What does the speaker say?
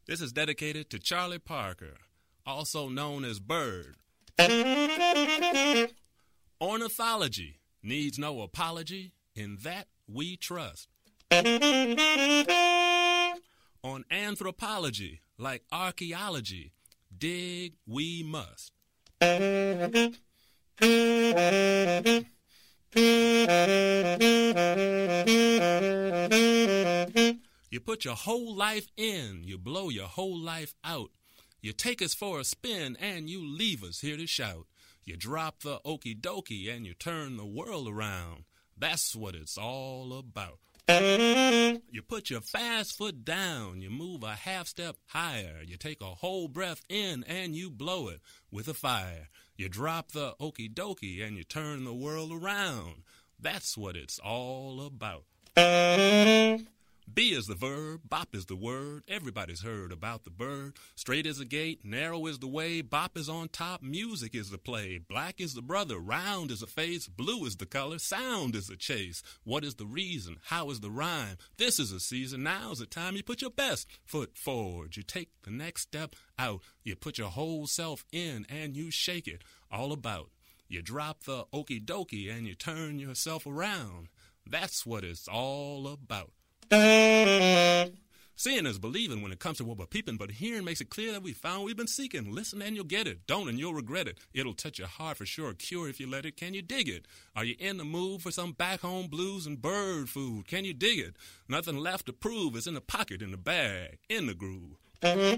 This is dedicated to Charlie Parker, also known as Bird. Ornithology needs no apology, in that we trust. On anthropology, like archaeology, dig we must. You put your whole life in, you blow your whole life out. You take us for a spin and you leave us here to shout. You drop the okie dokie and you turn the world around. That's what it's all about. You put your fast foot down, you move a half step higher. You take a whole breath in and you blow it with a fire. You drop the okie dokie and you turn the world around. That's what it's all about. Be is the verb, bop is the word. Everybody's heard about the bird. Straight is the gate, narrow is the way. Bop is on top, music is the play. Black is the brother, round is the face. Blue is the color, sound is the chase. What is the reason? How is the rhyme? This is the season, now's the time. You put your best foot forward. You take the next step out. You put your whole self in and you shake it all about. You drop the okie dokie and you turn yourself around. That's what it's all about. Seeing is believing when it comes to what we're peeping, but hearing makes it clear that we found what we've been seeking. Listen and you'll get it. Don't and you'll regret it. It'll touch your heart for sure. Cure if you let it. Can you dig it? Are you in the mood for some back home blues and bird food? Can you dig it? Nothing left to prove. It's in the pocket, in the bag, in the groove.